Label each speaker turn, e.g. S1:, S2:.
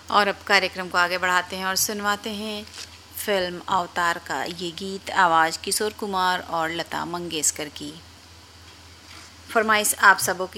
S1: और अब कार्यक्रम को आगे बढ़ाते हैं और सुनवाते हैं फिल्म अवतार का ये गीत। आवाज़ किशोर कुमार और लता मंगेशकर की। फरमाइश आप सबों की